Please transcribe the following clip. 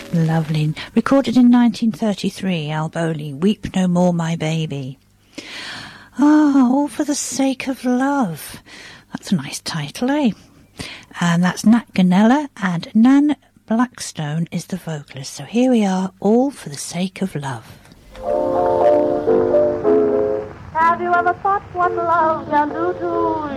Lovely. Recorded in 1933, Al Bowley, Weep No More My Baby. All for the Sake of Love. That's a nice title, eh? And that's Nat Ganella, and Nan Blackstone is the vocalist. So here we are, All for the Sake of Love. Have you ever thought what love can do to